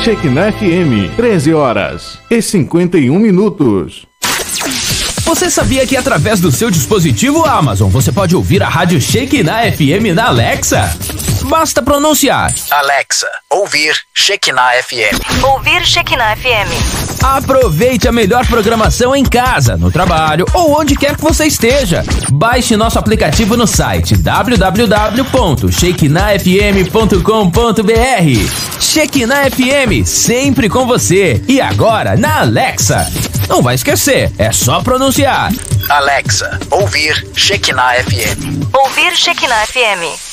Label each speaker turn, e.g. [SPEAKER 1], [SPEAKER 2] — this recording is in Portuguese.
[SPEAKER 1] Shekinah FM, 13h51.
[SPEAKER 2] Você sabia que através do seu dispositivo Amazon você pode ouvir a rádio Shekinah FM na Alexa? Basta pronunciar:
[SPEAKER 3] Alexa, ouvir Shekinah FM.
[SPEAKER 4] Ouvir Shekinah FM.
[SPEAKER 2] Aproveite a melhor programação em casa, no trabalho ou onde quer que você esteja. Baixe nosso aplicativo no site www.shekinahfm.com.br. Shekinah FM, sempre com você. E agora na Alexa. Não vai esquecer, é só pronunciar:
[SPEAKER 3] Alexa, ouvir Shekinah FM.
[SPEAKER 4] Ouvir Shekinah FM.